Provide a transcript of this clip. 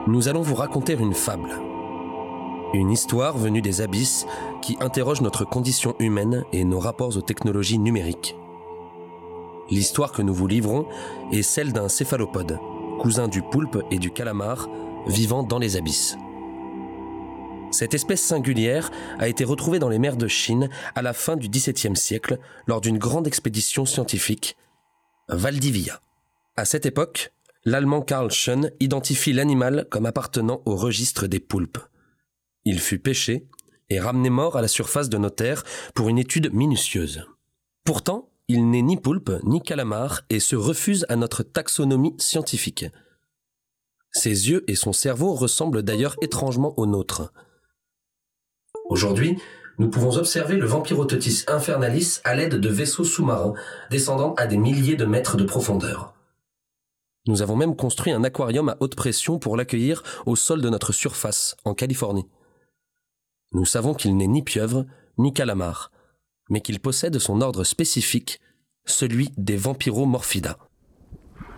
nous allons vous raconter une fable. Une histoire venue des abysses qui interroge notre condition humaine et nos rapports aux technologies numériques. L'histoire que nous vous livrons est celle d'un céphalopode, cousin du poulpe et du calamar, vivant dans les abysses. Cette espèce singulière a été retrouvée dans les mers de Chine à la fin du XVIIe siècle lors d'une grande expédition scientifique, Valdivia. À cette époque, l'Allemand Karl Schön identifie l'animal comme appartenant au registre des poulpes. Il fut pêché et ramené mort à la surface de nos terres pour une étude minutieuse. Pourtant, il n'est ni poulpe ni calamar et se refuse à notre taxonomie scientifique. Ses yeux et son cerveau ressemblent d'ailleurs étrangement aux nôtres. Aujourd'hui, nous pouvons observer le Vampirotetis infernalis à l'aide de vaisseaux sous-marins descendant à des milliers de mètres de profondeur. Nous avons même construit un aquarium à haute pression pour l'accueillir au sol de notre surface, en Californie. Nous savons qu'il n'est ni pieuvre, ni calamar, mais qu'il possède son ordre spécifique, celui des Vampiromorphida.